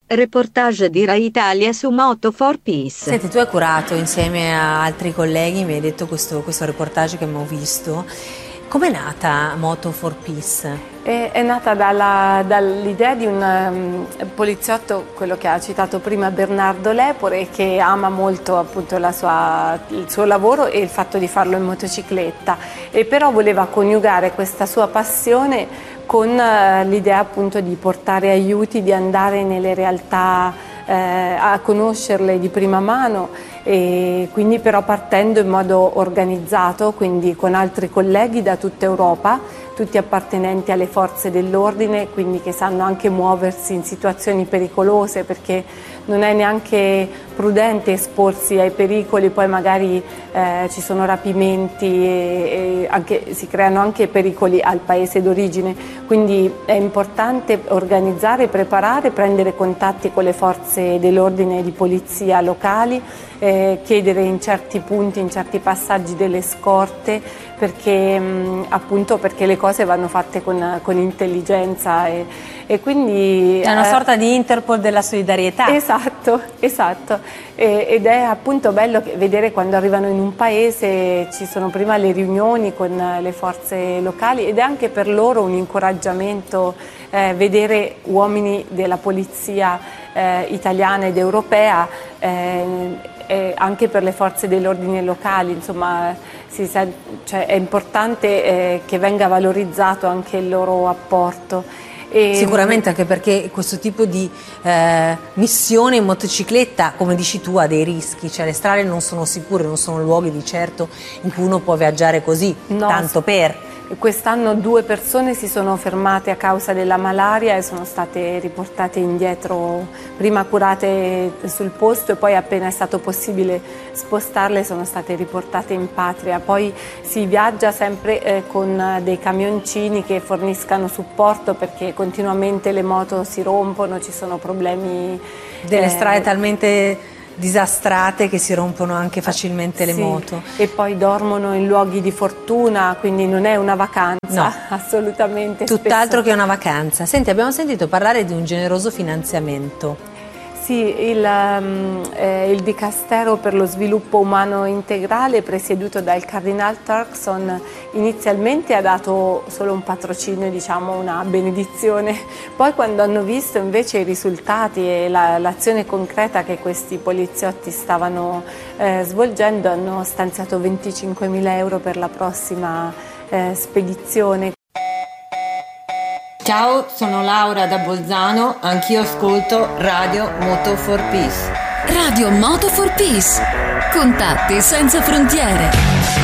Reportage di Rai Italia su Moto for Peace. Senti, tu hai curato insieme a altri colleghi, mi hai detto questo reportage che abbiamo visto. Com'è nata Moto for Peace? È nata dall'idea di un poliziotto, quello che ha citato prima, Bernardo Lepore, che ama molto appunto il suo lavoro e il fatto di farlo in motocicletta, e però voleva coniugare questa sua passione con l'idea appunto di portare aiuti, di andare nelle realtà a conoscerle di prima mano, e quindi però partendo in modo organizzato, quindi con altri colleghi da tutta Europa, tutti appartenenti alle forze dell'ordine, quindi che sanno anche muoversi in situazioni pericolose, perché non è neanche prudente esporsi ai pericoli, poi magari ci sono rapimenti e si creano anche pericoli al paese d'origine, quindi è importante organizzare, preparare, prendere contatti con le forze dell'ordine e di polizia locali, chiedere in certi punti, in certi passaggi delle scorte, perché appunto perché le cose vanno fatte con intelligenza e quindi è una sorta di Interpol della solidarietà. Esatto, ed è appunto bello vedere quando arrivano in un paese, ci sono prima le riunioni con le forze locali, ed è anche per loro un incoraggiamento vedere uomini della polizia italiana ed europea, anche per le forze dell'ordine locali, insomma è importante che venga valorizzato anche il loro apporto. Sicuramente, anche perché questo tipo di missione in motocicletta, come dici tu, ha dei rischi, cioè le strade non sono sicure, non sono luoghi di certo in cui uno può viaggiare così, no, tanto per. Quest'anno 2 persone si sono fermate a causa della malaria e sono state riportate indietro, prima curate sul posto e poi appena è stato possibile spostarle sono state riportate in patria. Poi si viaggia sempre con dei camioncini che forniscano supporto, perché continuamente le moto si rompono, ci sono problemi. Delle strade talmente disastrate che si rompono anche facilmente le moto. E poi dormono in luoghi di fortuna, quindi non è una vacanza, no, assolutamente. Tutt'altro che una vacanza. Senti, abbiamo sentito parlare di un generoso finanziamento. Sì, il Dicastero per lo Sviluppo Umano Integrale, presieduto dal Cardinal Turkson, inizialmente ha dato solo un patrocinio, diciamo una benedizione, poi quando hanno visto invece i risultati e l'azione concreta che questi poliziotti stavano svolgendo, hanno stanziato 25.000 euro per la prossima spedizione. Ciao, sono Laura da Bolzano, anch'io ascolto Radio Moto for Peace. Radio Moto for Peace. Contatti senza frontiere.